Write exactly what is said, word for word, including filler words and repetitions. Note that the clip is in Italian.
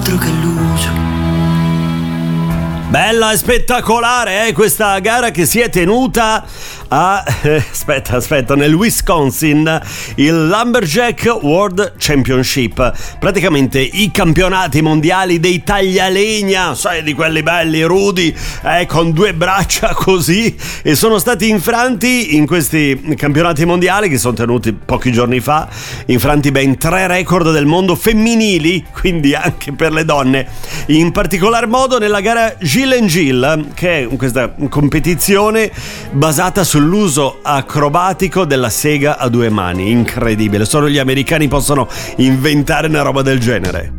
altro che luce. Bella e spettacolare, eh, questa gara che si è tenuta a eh, aspetta aspetta nel Wisconsin, il Lumberjack World Championship, praticamente i campionati mondiali dei taglialegna, sai, di quelli belli rudi, eh, con due braccia così, e sono stati infranti in questi campionati mondiali che sono tenuti pochi giorni fa, infranti ben tre record del mondo femminili, quindi anche per le donne, in particolar modo nella gara Gill and Gill, che è questa competizione basata sull'uso acrobatico della sega a due mani. Incredibile, solo gli americani possono inventare una roba del genere.